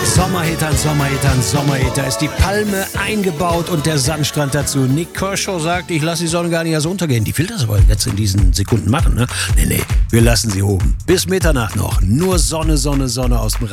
Sommerhit an Sommerhit an Sommerhit. Da ist die Palme eingebaut und der Sandstrand dazu. Nick Kershaw sagt, ich lasse die Sonne gar nicht erst untergehen. Die will das aber jetzt in diesen Sekunden machen, ne? Nee, wir lassen sie oben. Bis Mitternacht noch. Nur Sonne, Sonne, Sonne aus dem